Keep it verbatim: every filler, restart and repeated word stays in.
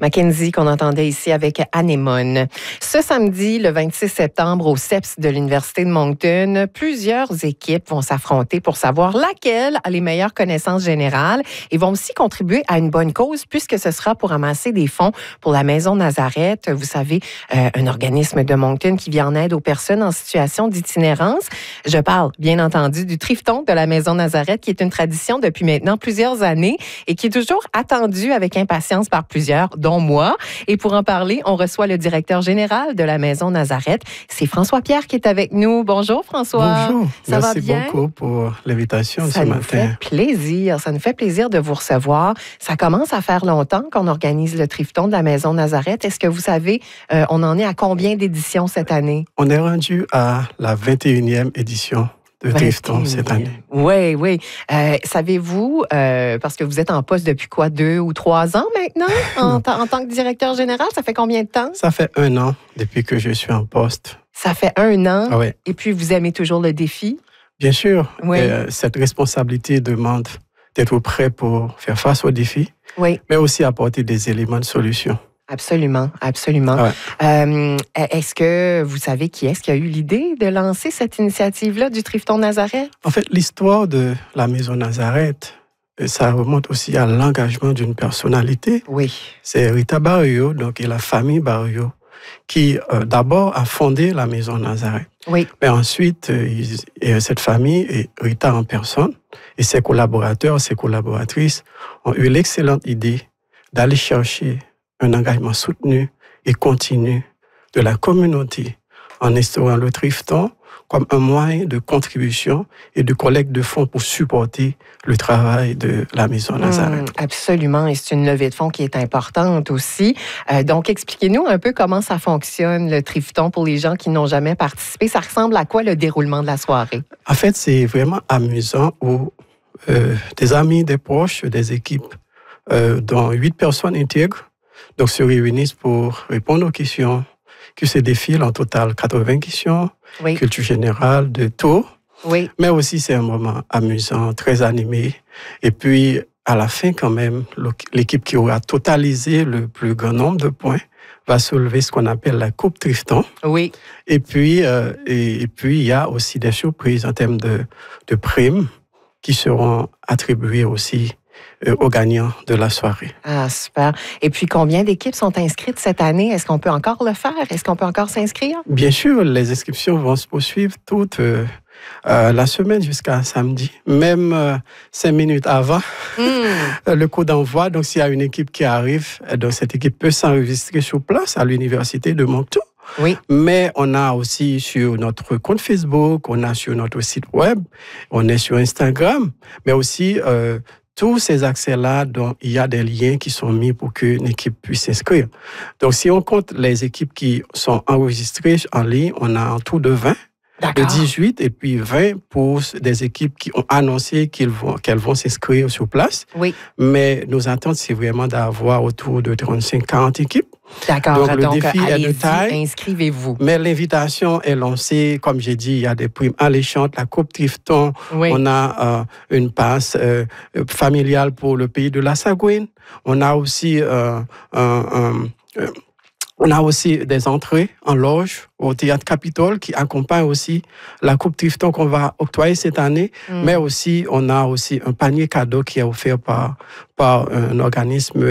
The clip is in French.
Mackenzie qu'on entendait ici avec Anémone. Ce samedi, le vingt-six septembre, au C E P S de l'Université de Moncton, plusieurs équipes vont s'affronter pour savoir laquelle a les meilleures connaissances générales et vont aussi contribuer à une bonne cause puisque ce sera pour amasser des fonds pour la Maison Nazareth. Vous savez, euh, un organisme de Moncton qui vient en aide aux personnes en situation d'itinérance. Je parle, bien entendu, du Trifton de la Maison Nazareth qui est une tradition depuis maintenant plusieurs années et qui est toujours attendue avec impatience par plusieurs, dont moi. Et pour en parler, on reçoit le directeur général de la Maison Nazareth. C'est François Pierre qui est avec nous. Bonjour François. Bonjour. Ça Merci va bien? beaucoup pour l'invitation Ça ce nous matin. fait plaisir. Ça nous fait plaisir de vous recevoir. Ça commence à faire longtemps qu'on organise le Trifton de la Maison Nazareth. Est-ce que vous savez, euh, on en est à combien d'éditions cette année? On est rendu à la vingt et unième édition de Trifton cette année. Oui, oui. Euh, savez-vous, euh, parce que vous êtes en poste depuis quoi, deux ou trois ans maintenant, en, t- en tant que directeur général, ça fait combien de temps? Ça fait un an depuis que je suis en poste. Ça fait un an. Ah ouais. Et puis, vous aimez toujours le défi? Bien sûr, Oui. euh, cette responsabilité demande d'être prêt pour faire face aux défis, Oui. mais aussi apporter des éléments de solution. Absolument, absolument. Ah ouais. Euh, est-ce que vous savez qui est-ce qui a eu l'idée de lancer cette initiative-là du Trifton Nazareth? En fait, l'histoire de la Maison Nazareth, ça remonte aussi à l'engagement d'une personnalité. Oui. C'est Rita Barrio, donc, et la famille Barrio, qui euh, d'abord a fondé la Maison Nazareth. Oui. Mais ensuite, euh, ils, et cette famille, et Rita en personne, et ses collaborateurs, ses collaboratrices, ont eu l'excellente idée d'aller chercher un engagement soutenu et continu de la communauté en instaurant le Trifton comme un moyen de contribution et de collecte de fonds pour supporter le travail de la Maison Nazareth. Mmh, absolument, et c'est une levée de fonds qui est importante aussi. Euh, donc, expliquez-nous un peu comment ça fonctionne, le Trifton, pour les gens qui n'ont jamais participé. Ça ressemble à quoi le déroulement de la soirée? En fait, c'est vraiment amusant où euh, des amis, des proches, des équipes, euh, dont huit personnes intègres, donc se réunissent pour répondre aux questions qui se défilent, en total quatre-vingts questions, Oui. culture générale, de tout. Oui. Mais aussi, c'est un moment amusant, très animé. Et puis, à la fin, quand même, l'équipe qui aura totalisé le plus grand nombre de points va soulever ce qu'on appelle la Coupe Trifton. Oui. Et puis, euh, et, et puis, il y a aussi des surprises en termes de, de primes qui seront attribuées aussi euh, aux gagnants de la soirée. Ah, super. Et puis, combien d'équipes sont inscrites cette année? Est-ce qu'on peut encore le faire? Est-ce qu'on peut encore s'inscrire? Bien sûr, les inscriptions vont se poursuivre toute euh, euh, la semaine jusqu'à samedi, même euh, cinq minutes avant Mmh. le coup d'envoi. Donc, s'il y a une équipe qui arrive, donc cette équipe peut s'enregistrer sur place à l'Université de Moncton. Oui. Mais on a aussi sur notre compte Facebook, on a sur notre site web, on est sur Instagram, mais aussi euh, tous ces accès-là, donc il y a des liens qui sont mis pour qu'une équipe puisse s'inscrire. Donc, si on compte les équipes qui sont enregistrées en ligne, on a un tout de vingt. De dix-huit et puis vingt pour des équipes qui ont annoncé qu'ils vont, qu'elles vont s'inscrire sur place. Oui. Mais nos attentes, c'est vraiment d'avoir autour de trente-cinq à quarante équipes. D'accord. Donc, le Donc, défi est de allez-y, taille. inscrivez-vous. Mais l'invitation est lancée, comme j'ai dit, il y a des primes alléchantes, la Coupe Trifton, Oui. on a euh, une passe euh, familiale pour le pays de la Sagouine, on a aussi euh, un... un, un On a aussi des entrées en loge au Théâtre Capitole qui accompagnent aussi la Coupe Trifton qu'on va octroyer cette année. Mm. Mais aussi, on a aussi un panier cadeau qui est offert par, par un organisme